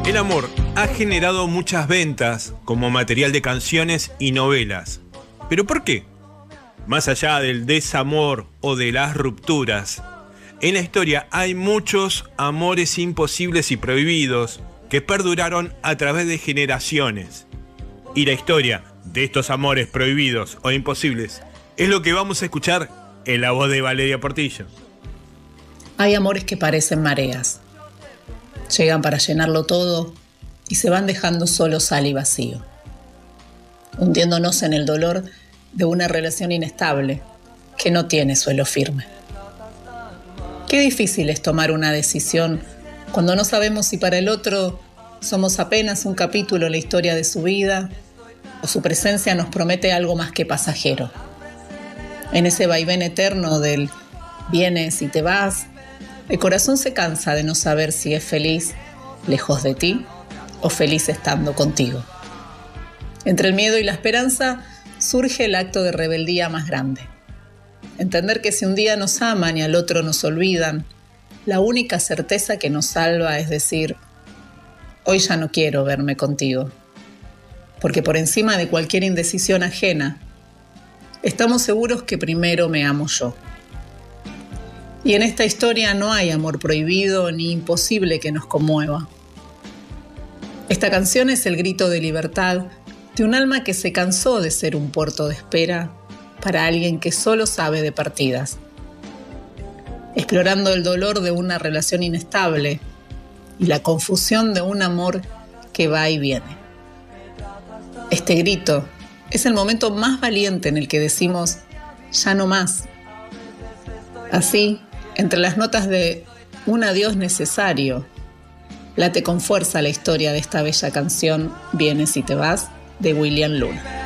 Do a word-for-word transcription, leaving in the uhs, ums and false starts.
El amor ha generado muchas ventas como material de canciones y novelas. ¿Pero por qué? Más allá del desamor o de las rupturas, en la historia hay muchos amores imposibles y prohibidos que perduraron a través de generaciones. Y la historia de estos amores prohibidos o imposibles es lo que vamos a escuchar en la voz de Valeria Portillo. Hay amores que parecen mareas. Llegan para llenarlo todo y se van dejando solo sal y vacío, hundiéndonos en el dolor de una relación inestable que no tiene suelo firme. Qué difícil es tomar una decisión cuando no sabemos si para el otro somos apenas un capítulo en la historia de su vida o su presencia nos promete algo más que pasajero. En ese vaivén eterno del vienes y te vas, el corazón se cansa de no saber si es feliz lejos de ti o feliz estando contigo. Entre el miedo y la esperanza surge el acto de rebeldía más grande. Entender que si un día nos aman y al otro nos olvidan, la única certeza que nos salva es decir, hoy ya no quiero verme contigo. Porque por encima de cualquier indecisión ajena, estamos seguros que primero me amo yo. Y en esta historia no hay amor prohibido ni imposible que nos conmueva. Esta canción es el grito de libertad de un alma que se cansó de ser un puerto de espera para alguien que solo sabe de partidas. Explorando el dolor de una relación inestable y la confusión de un amor que va y viene. Este grito es el momento más valiente en el que decimos, ya no más. Así, entre las notas de un adiós necesario, late con fuerza la historia de esta bella canción Vienes y te vas, de William Luna.